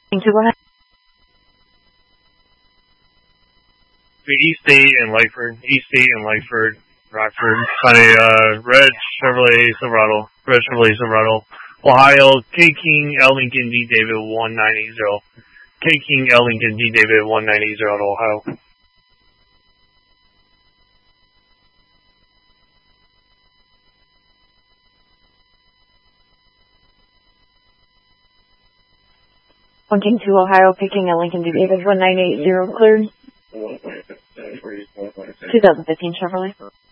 Thank you. Go ahead. East State and Lightford, Rockford, on a red Chevrolet Silverado, Ohio, K King L Lincoln D David 1980. K King L Lincoln D David 1980 to Ohio. One King 2 Ohio, picking a Lincoln D David 1980 cleared. 2015 Chevrolet.